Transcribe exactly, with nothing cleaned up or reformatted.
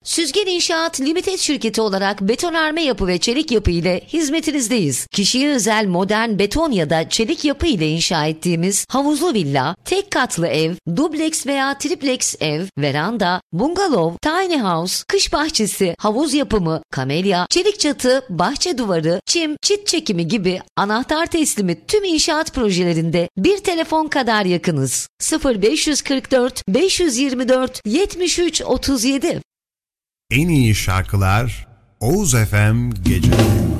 Süzgen İnşaat Limited şirketi olarak betonarme yapı ve çelik yapı ile hizmetinizdeyiz. Kişiye özel modern beton ya da çelik yapı ile inşa ettiğimiz havuzlu villa, tek katlı ev, dubleks veya triplex ev, veranda, bungalov, tiny house, kış bahçesi, havuz yapımı, kamelya, çelik çatı, bahçe duvarı, çim, çit çekimi gibi anahtar teslimi tüm inşaat projelerinde bir telefon kadar yakınız. sıfır beş kırk dört beş yirmi dört yetmiş üç otuz yedi. En iyi şarkılar Oğuz F M Gece.